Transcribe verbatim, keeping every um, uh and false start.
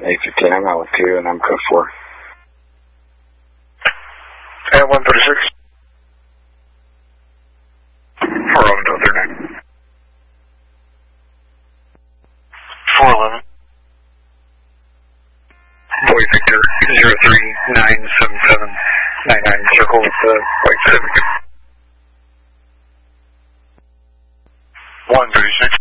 eight fifteen, I'm out with two, and I'm code four. And one thirty-six. four eleven, two thirty-nine. four eleven. Boy Victor, zero three nine seven seven nine nine, circle with the White Civic. one thirty-six.